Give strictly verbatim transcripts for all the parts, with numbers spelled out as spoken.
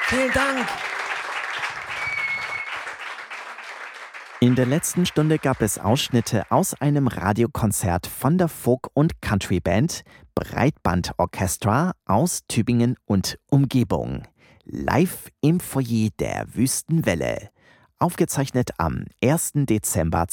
Vielen Dank. In der letzten Stunde gab es Ausschnitte aus einem Radiokonzert von der Folk- und Countryband Breitband Orchestra aus Tübingen und Umgebung. Live im Foyer der Wüstenwelle. Aufgezeichnet am ersten Dezember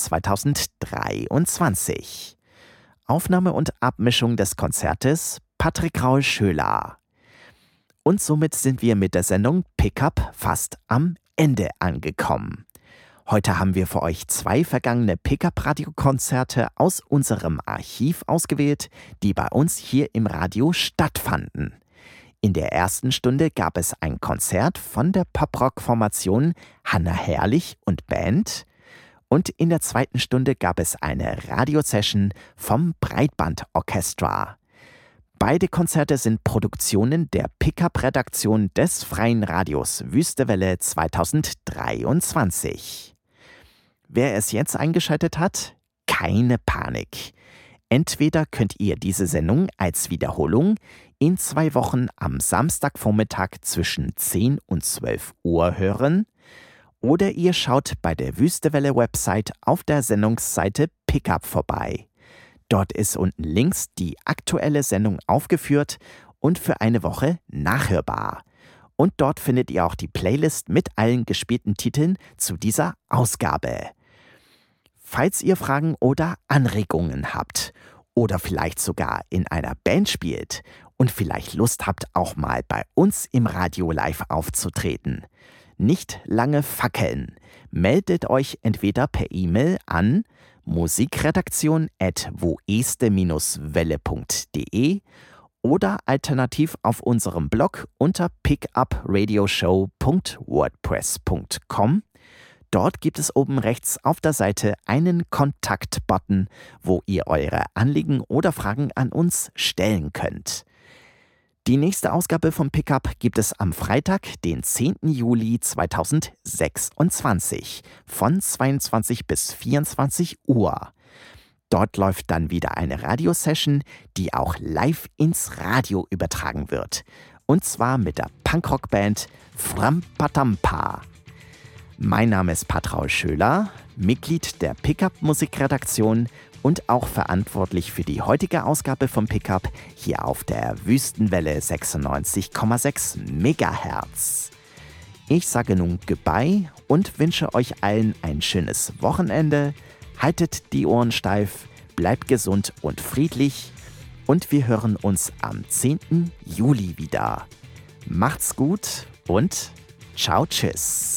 zweitausenddreiundzwanzig. Aufnahme und Abmischung des Konzertes Patrick Raul-Schöler. Und somit sind wir mit der Sendung Pickup fast am Ende angekommen. Heute haben wir für euch zwei vergangene Pickup-Radio-Konzerte aus unserem Archiv ausgewählt, die bei uns hier im Radio stattfanden. In der ersten Stunde gab es ein Konzert von der Pop-Rock-Formation Hannah Herrlich und Band. Und in der zweiten Stunde gab es eine Radiosession vom Breitband Orchestra. Beide Konzerte sind Produktionen der Pickup-Redaktion des Freien Radios Wüstewelle zweitausenddreiundzwanzig. Wer es jetzt eingeschaltet hat, keine Panik. Entweder könnt ihr diese Sendung als Wiederholung in zwei Wochen am Samstagvormittag zwischen zehn und zwölf Uhr hören, oder ihr schaut bei der Wüstewelle-Website auf der Sendungsseite Pickup vorbei. Dort ist unten links die aktuelle Sendung aufgeführt und für eine Woche nachhörbar. Und dort findet ihr auch die Playlist mit allen gespielten Titeln zu dieser Ausgabe. Falls ihr Fragen oder Anregungen habt oder vielleicht sogar in einer Band spielt und vielleicht Lust habt, auch mal bei uns im Radio live aufzutreten, nicht lange fackeln. Meldet euch entweder per E-Mail an musikredaktion at woeste welle punkt de oder alternativ auf unserem Blog unter pickupradioshow punkt wordpress punkt com. Dort gibt es oben rechts auf der Seite einen Kontakt-Button, wo ihr eure Anliegen oder Fragen an uns stellen könnt. Die nächste Ausgabe von Pickup gibt es am Freitag, den zehnten Juli zweitausendsechsundzwanzig von zweiundzwanzig bis vierundzwanzig Uhr. Dort läuft dann wieder eine Radiosession, die auch live ins Radio übertragen wird. Und zwar mit der Punkrock-Band Frampatampa. Mein Name ist Patrick Raul-Schöler, Mitglied der Pickup-Musikredaktion und auch verantwortlich für die heutige Ausgabe von Pickup hier auf der Wüstenwelle sechsundneunzig Komma sechs Megahertz. Ich sage nun Goodbye und wünsche euch allen ein schönes Wochenende. Haltet die Ohren steif, bleibt gesund und friedlich und wir hören uns am zehnten Juli wieder. Macht's gut und ciao, tschüss.